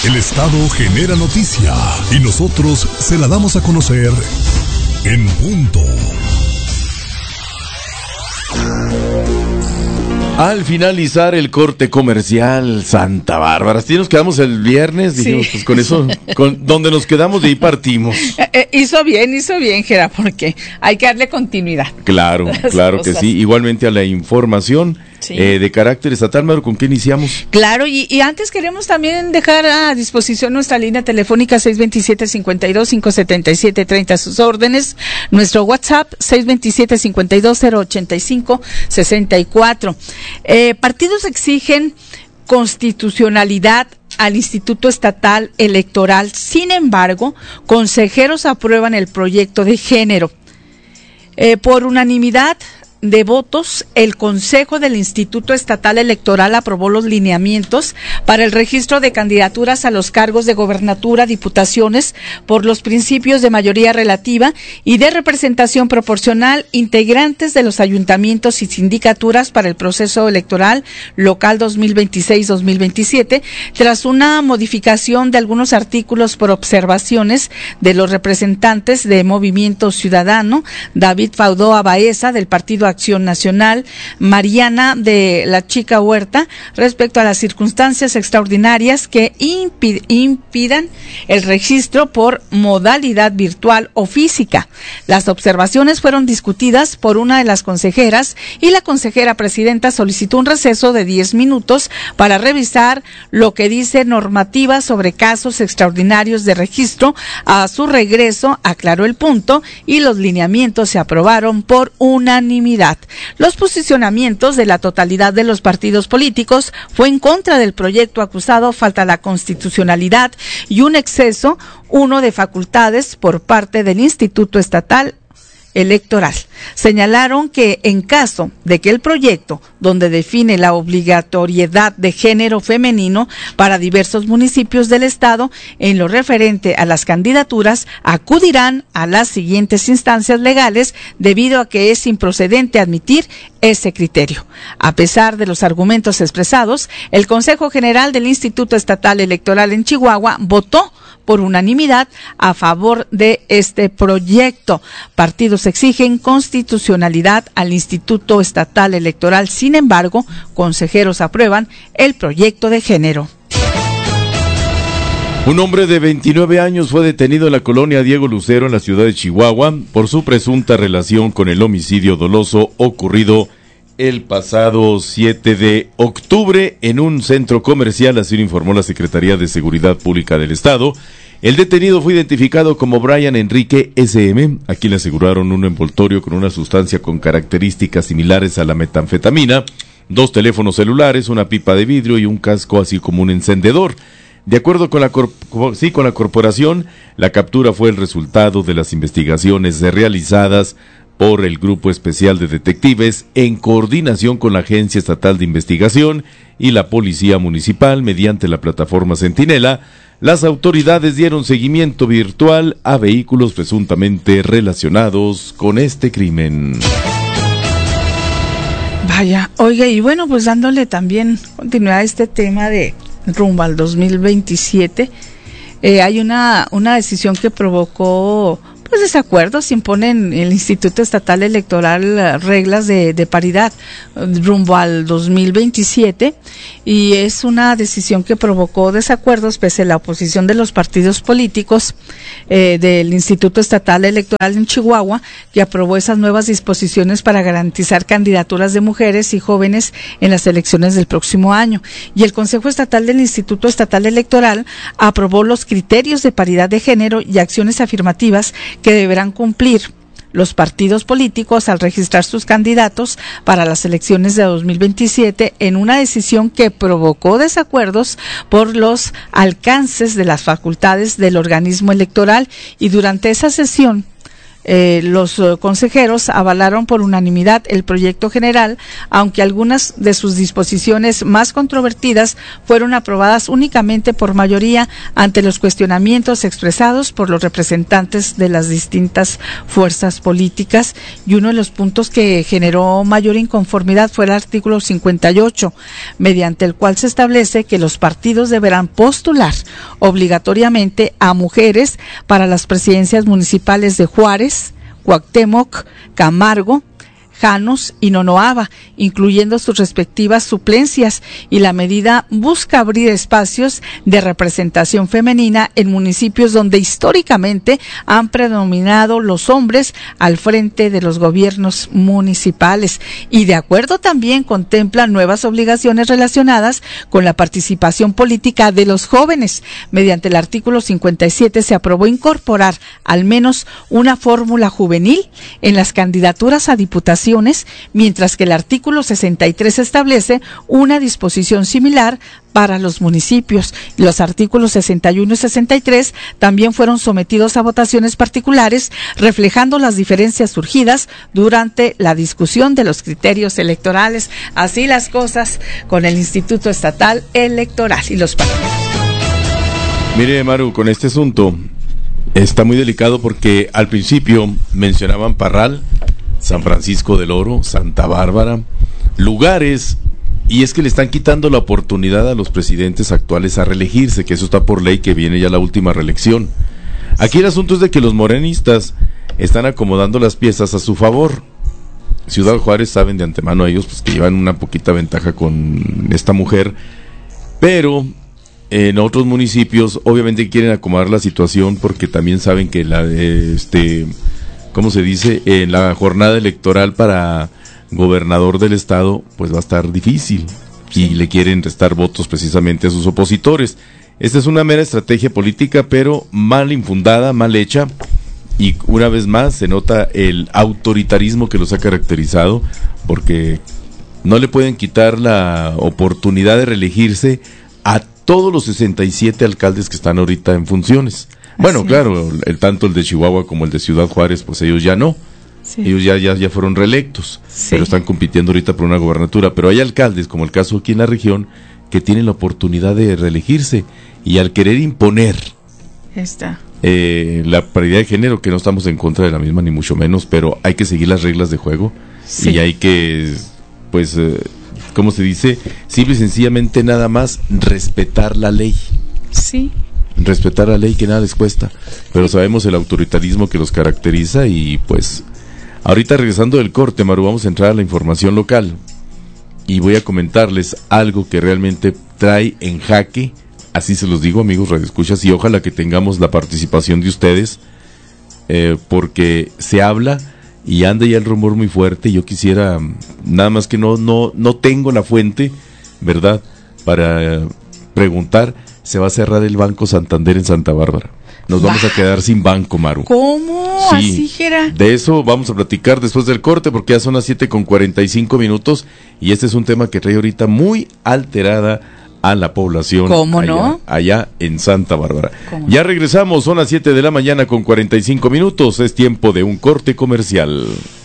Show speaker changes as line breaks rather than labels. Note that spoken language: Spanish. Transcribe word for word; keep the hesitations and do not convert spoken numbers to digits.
El Estado genera noticia y nosotros se la damos a conocer en punto.
Al finalizar el corte comercial, Santa Bárbara, si nos quedamos el viernes, dijimos, sí. Pues con eso, con donde nos quedamos de ahí partimos.
Eh, eh, hizo bien, hizo bien, Gera, porque hay que darle continuidad.
Claro, claro cosas. Que sí. Igualmente a la información sí. eh, de carácter estatal, Madro, ¿con qué iniciamos?
Claro, y, y antes queremos también dejar a disposición nuestra línea telefónica seis dos siete, cinco dos, cinco siete siete, treinta, sus órdenes, nuestro WhatsApp seis dos siete, cinco dos, cero ocho cinco, seis cuatro. Eh, partidos exigen constitucionalidad al Instituto Estatal Electoral. Sin embargo, consejeros aprueban el proyecto de género. Eh, por unanimidad de votos, el Consejo del Instituto Estatal Electoral aprobó los lineamientos para el registro de candidaturas a los cargos de gobernatura, diputaciones, por los principios de mayoría relativa y de representación proporcional, integrantes de los ayuntamientos y sindicaturas para el proceso electoral local dos mil veintiséis dos mil veintisiete, tras una modificación de algunos artículos por observaciones de los representantes de Movimiento Ciudadano, David Faudoa Baeza, del Partido Acción Nacional, Mariana de la Chica Huerta, respecto a las circunstancias extraordinarias que impid- impidan el registro por modalidad virtual o física. Las observaciones fueron discutidas por una de las consejeras y la consejera presidenta solicitó un receso de diez minutos para revisar lo que dice normativa sobre casos extraordinarios de registro. A su regreso aclaró el punto y los lineamientos se aprobaron por unanimidad. Los posicionamientos de la totalidad de los partidos políticos fue en contra del proyecto acusado falta la constitucionalidad y un exceso, uno de facultades por parte del Instituto Estatal Electoral. Señalaron que en caso de que el proyecto, donde define la obligatoriedad de género femenino para diversos municipios del estado, en lo referente a las candidaturas, acudirán a las siguientes instancias legales debido a que es improcedente admitir ese criterio. A pesar de los argumentos expresados, el Consejo General del Instituto Estatal Electoral en Chihuahua votó por unanimidad a favor de este proyecto. Partidos exigen constitucionalidad al Instituto Estatal Electoral. Sin embargo, consejeros aprueban el proyecto de género.
Un hombre de veintinueve años fue detenido en la colonia Diego Lucero en la ciudad de Chihuahua por su presunta relación con el homicidio doloso ocurrido el pasado siete de octubre en un centro comercial, así lo informó la Secretaría de Seguridad Pública del Estado. El detenido fue identificado como Brian Enrique S M, a quien le aseguraron un envoltorio con una sustancia con características similares a la metanfetamina, dos teléfonos celulares, una pipa de vidrio y un casco, así como un encendedor. De acuerdo con la, corp- sí, con la corporación, la captura fue el resultado de las investigaciones realizadas por el Grupo Especial de Detectives en coordinación con la Agencia Estatal de Investigación y la Policía Municipal mediante la plataforma Centinela. Las autoridades dieron seguimiento virtual a vehículos presuntamente relacionados con este crimen.
Vaya, oiga, y bueno, pues dándole también continuidad a este tema de rumbo al dos mil veintisiete, eh, hay una, una decisión que provocó pues desacuerdos. Imponen el Instituto Estatal Electoral reglas de, de paridad rumbo al dos mil veintisiete y es una decisión que provocó desacuerdos pese a la oposición de los partidos políticos eh, del Instituto Estatal Electoral en Chihuahua, que aprobó esas nuevas disposiciones para garantizar candidaturas de mujeres y jóvenes en las elecciones del próximo año. Y el Consejo Estatal del Instituto Estatal Electoral aprobó los criterios de paridad de género y acciones afirmativas que deberán cumplir los partidos políticos al registrar sus candidatos para las elecciones de dos mil veintisiete, en una decisión que provocó desacuerdos por los alcances de las facultades del organismo electoral. Y durante esa sesión, Eh, los uh, consejeros avalaron por unanimidad el proyecto general, aunque algunas de sus disposiciones más controvertidas fueron aprobadas únicamente por mayoría ante los cuestionamientos expresados por los representantes de las distintas fuerzas políticas. Y uno de los puntos que generó mayor inconformidad fue el artículo cincuenta y ocho, mediante el cual se establece que los partidos deberán postular obligatoriamente a mujeres para las presidencias municipales de Juárez, Cuauhtémoc, Camargo, Janos y Nonoava, incluyendo sus respectivas suplencias, y la medida busca abrir espacios de representación femenina en municipios donde históricamente han predominado los hombres al frente de los gobiernos municipales, y de acuerdo también contempla nuevas obligaciones relacionadas con la participación política de los jóvenes. Mediante el artículo cincuenta y siete se aprobó incorporar al menos una fórmula juvenil en las candidaturas a diputación, mientras que el artículo sesenta y tres establece una disposición similar para los municipios. Los artículos sesenta y uno y sesenta y tres también fueron sometidos a votaciones particulares, reflejando las diferencias surgidas durante la discusión de los criterios electorales. Así las cosas con el Instituto Estatal Electoral y los partidos.
Mire, Maru, con este asunto está muy delicado porque al principio mencionaban Parral, San Francisco del Oro, Santa Bárbara, lugares, y es que le están quitando la oportunidad a los presidentes actuales a reelegirse, que eso está por ley, que viene ya la última reelección. Aquí el asunto es de que los morenistas están acomodando las piezas a su favor. Ciudad Juárez saben de antemano ellos pues que llevan una poquita ventaja con esta mujer, pero en otros municipios obviamente quieren acomodar la situación porque también saben que la este ¿cómo se dice? En la jornada electoral para gobernador del estado, pues va a estar difícil, y le quieren restar votos precisamente a sus opositores. Esta es una mera estrategia política, pero mal infundada, mal hecha, y una vez más se nota el autoritarismo que los ha caracterizado, porque no le pueden quitar la oportunidad de reelegirse a todos los sesenta y siete alcaldes que están ahorita en funciones. Bueno, así claro, el, tanto el de Chihuahua como el de Ciudad Juárez, pues ellos ya no. Sí. Ellos ya, ya, ya fueron reelectos, sí, pero están compitiendo ahorita por una gobernatura. Pero hay alcaldes, como el caso aquí en la región, que tienen la oportunidad de reelegirse, y al querer imponer Está. Eh, la paridad de género, que no estamos en contra de la misma, ni mucho menos, pero hay que seguir las reglas de juego, sí, y hay que, pues, eh, ¿cómo se dice? Simple y sencillamente nada más respetar la ley.
Sí.
Respetar la ley, que nada les cuesta, pero sabemos el autoritarismo que los caracteriza. Y pues ahorita, regresando del corte, Maru, vamos a entrar a la información local y voy a comentarles algo que realmente trae en jaque, así se los digo, amigos radioescuchas, y ojalá que tengamos la participación de ustedes, eh, porque se habla y anda ya el rumor muy fuerte. Yo quisiera, nada más que no no no tengo la fuente, ¿verdad?, para eh, preguntar. Se va a cerrar el Banco Santander en Santa Bárbara. Nos vamos bah. a quedar sin banco, Maru.
¿Cómo? Sí, así, Jera.
De eso vamos a platicar después del corte, porque ya son las siete con cuarenta y cinco minutos, y este es un tema que trae ahorita muy alterada a la población.
¿Cómo
allá,
no?
Allá en Santa Bárbara. Ya regresamos, son las siete de la mañana con cuarenta y cinco minutos, es tiempo de un corte comercial.